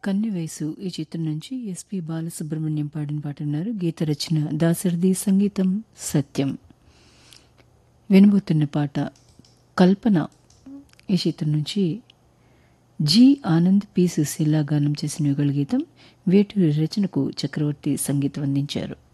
కన్నె వయసు ఈ చిత్రం నుంచి ఎస్పి బాలసుబ్రహ్మణ్యం పాడిన పాట ఉన్నారు. గీత రచన దాశరథి, సంగీతం సత్యం. వినబోతున్న పాట కల్పన ఈ చిత్రం నుంచి జి ఆనంద్, పి సుశీల గానం చేసిన యుగళ గీతం. వేటూరి రచనకు చక్రవర్తి సంగీతం అందించారు.